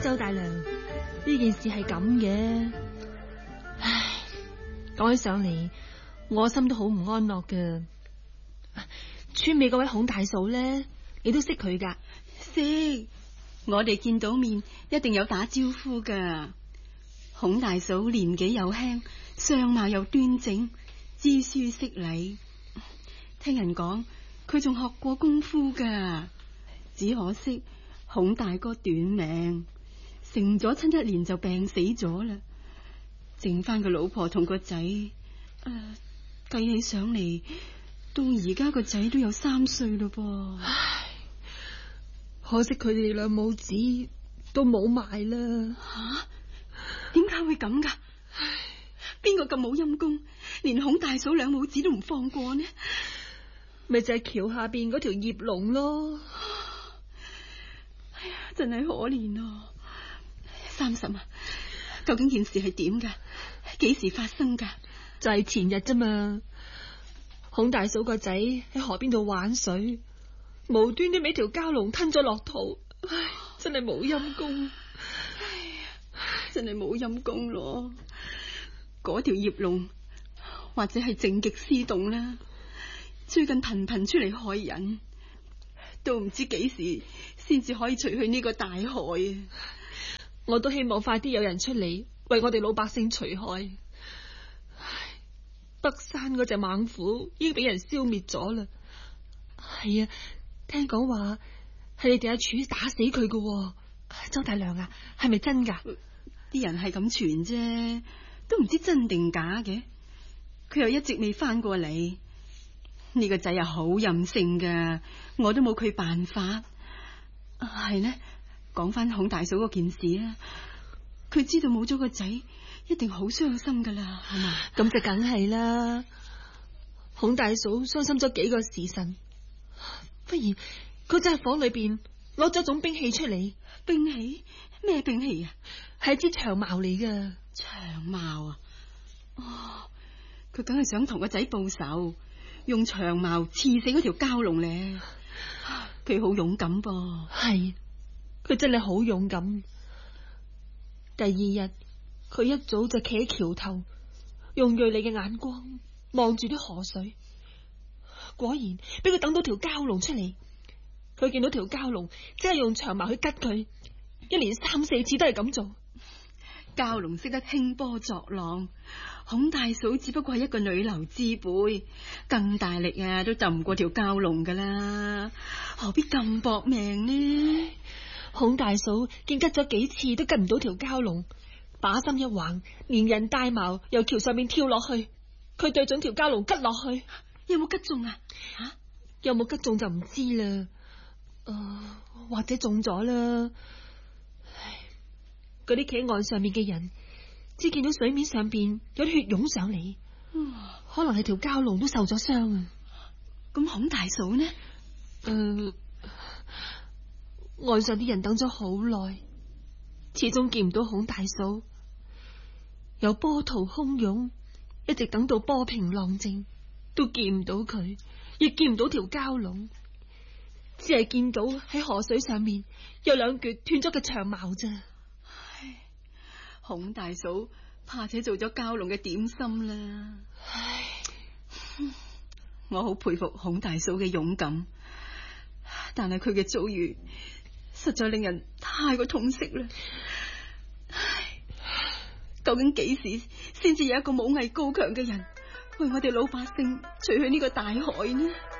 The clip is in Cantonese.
周大娘，呢件事係咁嘅。唉，講起上嚟，我心都好唔安樂噶。村尾嗰位孔大嫂咧，你都識佢噶？ 識，我哋見到面一定有打招呼噶。孔大嫂年紀又輕，相貌又端正，知書識禮。聽人講佢仲學過功夫噶，只可惜孔大哥短命，成咗親1年就病死咗啦，剩翻個老婆同個仔。計起上嚟，到而家個仔都有3歲咯噃。 唉，可惜佢哋兩母子都冇埋啦。 吓？點解會咁噶？邊個咁冇陰功，連孔大嫂兩母子都唔放過呢？ 咪就係橋下邊嗰條葉龍咯。 哎呀，真係可憐咯。三嬸啊，究竟件事係點噶？幾時發生噶？ 就係前日啫嘛。孔大嫂個仔喺河邊度玩水，無端端俾條蛟龍吞咗落肚。唉，真係冇陰功。 真係冇陰功咯。嗰條葉龍或者係正極思動啦，最近頻頻出嚟害人，都唔知幾時先至可以除去呢個大害啊！ 我都希望快啲有人出嚟為我哋老百姓除害。北山嗰隻猛虎已經俾人消滅咗啦。係啊，聽講話係你哋阿柱打死佢噶。周大娘啊，係咪真噶？ 啲人係咁傳啫，都唔知真定假嘅。佢又一直未翻過嚟，呢個仔又好任性噶，我都冇佢辦法。係呢，講翻孔大嫂嗰件事啊，佢知道冇咗個仔，一定好傷心噶啦，係嘛？ 咁就梗係啦。孔大嫂傷心咗幾個時辰，忽然佢就喺房裏邊攞咗種兵器出嚟。 兵器？咩兵器啊？ 係一支長矛嚟噶。 長矛啊？哦，佢梗係想同個仔報仇，用長矛刺死嗰條蛟龍咧。佢好勇敢噃。 係，佢真係好勇敢。第二日，佢一早就企喺橋頭，用銳利嘅眼光望住啲河水。果然俾佢等到條蛟龍出嚟。佢見到條蛟龍，即係用長矛去吉佢，一連3、4次都係咁做。 蛟龍識得興波作浪，孔大嫂只不過係一個女流之輩，更大力啊都就唔過條蛟龍噶啦，何必咁搏命呢？ 孔大嫂見吉咗幾次都吉唔到條蛟龍，把心一橫，連人帶矛由橋上面跳落去，佢對準條蛟龍吉落去。 有冇吉中啊？吓， 有冇吉中就唔知啦。或者中咗啦。嗰啲企喺岸上面嘅人，只見到水面上邊有啲血湧上嚟，可能係條蛟龍都受咗傷啊。 咁孔大嫂呢？ 岸上啲人等咗好耐，始終見唔到孔大嫂。由波濤洶湧，一直等到波平浪靜，都見唔到佢，亦見唔到條蛟龍。只係見到喺河水上面有2橛斷咗嘅長矛咋。 唉，孔大嫂怕且做咗蛟龍嘅點心啦。 唉， 我好佩服孔大嫂嘅勇敢，但係佢嘅遭遇實在令人太過痛惜啦。唉，究竟幾時先至有一個武藝高強嘅人為我哋老百姓除去呢個大害呢？